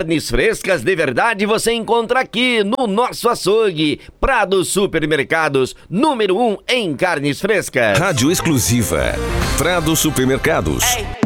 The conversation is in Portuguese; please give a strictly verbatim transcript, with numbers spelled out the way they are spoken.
Carnes frescas de verdade você encontra aqui no nosso açougue. Prado Supermercados, número um em carnes frescas. Rádio exclusiva. Prado Supermercados. Ei.